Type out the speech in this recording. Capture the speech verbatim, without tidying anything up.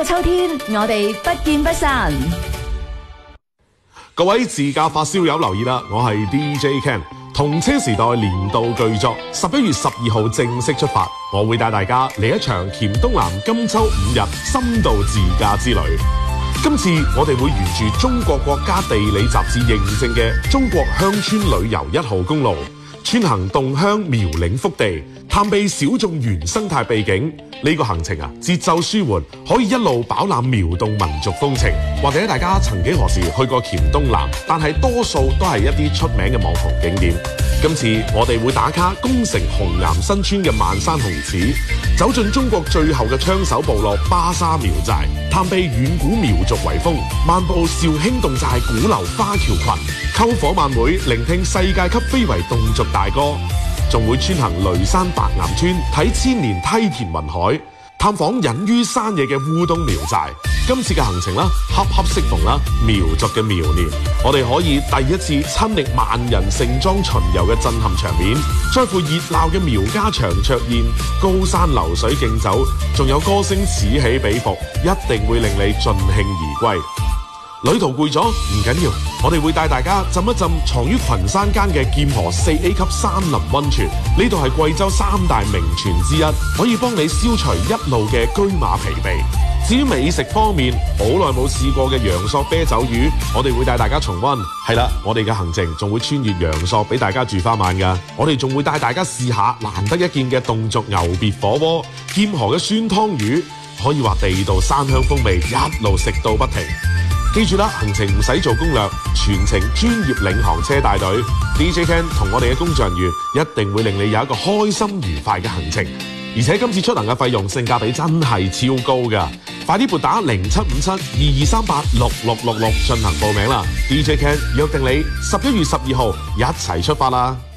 秋天，我哋不見不散。 各位自駕發燒友留意啦，我係 D J Ken， 同車時代年度巨作十一月十二號正式出發，我會帶大家嚟一場黔東南金秋五日深度自駕之旅。今次我哋會沿住中國國家地理雜誌認證嘅中國鄉村旅遊一號公路，穿行洞鄉苗嶺腹地，探秘小眾原生態秘境。呢個行程啊，節奏舒緩，可以一路飽覽苗洞民族風情。或者大家曾幾何時去過黔東南，但係多數都係一啲出名嘅網紅景點。今次我哋會打卡宮城紅岩新村嘅萬山紅寺，走進中國最後嘅槍手部落巴沙苗寨，探秘遠古苗族遺風，漫步肇興侗寨鼓樓花橋群，篝火晚會聆聽世界級非遺侗族大歌。仲會穿行雷山白岩村，睇千年梯田雲海，探訪隱於山野嘅烏冬苗寨。今次嘅行程啦，恰恰適逢啦苗族嘅苗年，我哋可以第一次親歷萬人盛裝巡遊嘅震撼場面，再赴熱鬧嘅苗家長桌宴、高山流水競走，仲有歌聲此起彼伏，一定會令你盡興而歸。旅途攰咗唔緊要，我哋會帶大家浸一浸藏於群山間嘅劍河四 A 級山林溫泉，呢度係貴州三大名泉之一，可以幫你消除一路嘅車馬疲憊。至於美食方面，好耐冇試過嘅陽朔啤酒魚，我哋會帶大家重溫。係啦，我哋嘅行程仲會穿越陽朔俾大家住翻晚㗎。我哋仲會帶大家試下難得一見嘅侗族牛別火鍋、劍河嘅酸湯魚，可以話地道山鄉風味，一路食到不停。記住啦，行程唔使做攻略，全程專業領航車帶隊 ，D J Ken 同我哋嘅工作人員一定會令你有一個開心愉快嘅行程。而且今次出行嘅費用性價比真係超高㗎，快啲撥打零七五七二二三八六六六六進行報名啦 ！D J Ken 約定你十一月十二號一齊出發啦！